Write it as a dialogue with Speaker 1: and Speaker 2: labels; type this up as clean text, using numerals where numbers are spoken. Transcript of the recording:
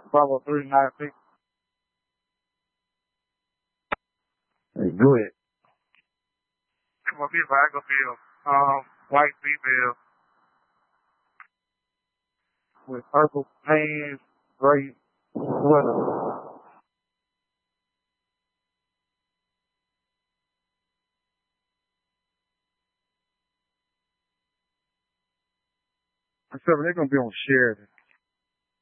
Speaker 1: Bravo 396.
Speaker 2: Hey, go ahead.
Speaker 1: Come on, Bakersfield. White female with purple pants, gray sweater. Except they're gonna be on Sheridan.